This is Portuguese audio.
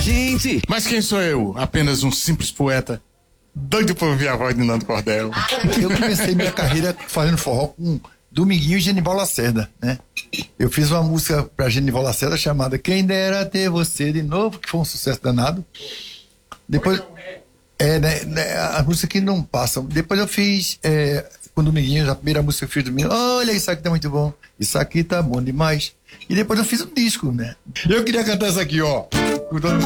gente. Mas quem sou eu? Apenas um simples poeta, doido por ouvir a voz de Nando Cordel. Eu comecei minha carreira fazendo forró com Dominguinho e Genival Lacerda, né? Eu fiz uma música pra Genival Lacerda chamada Quem Dera Ter Você de Novo, que foi um sucesso danado. Depois... a música que não passa. Depois eu fiz com o Dominguinho, a primeira música que eu fiz do Dominguinho. Olha, isso aqui tá muito bom. Isso aqui tá bom demais. E depois eu fiz um disco, né? Eu queria cantar essa aqui, ó. Com o Dominguinho.